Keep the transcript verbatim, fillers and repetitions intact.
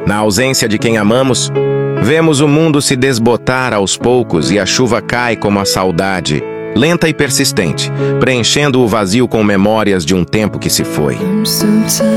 Na ausência de quem amamos, vemos o mundo se desbotar aos poucos e a chuva cai como a saudade, lenta e persistente, preenchendo o vazio com memórias de um tempo que se foi.